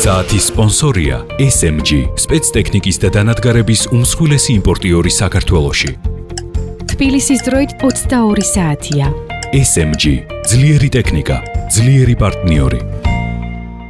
საათის სპონსორია SMG, სპეცტექნიკის და დანადგარების უმსხვილესი იმპორტიორი საქართველოში. თბილისის დროით 22 საათია. SMG, ძლიერი ტექნიკა, ძლიერი პარტნიორი.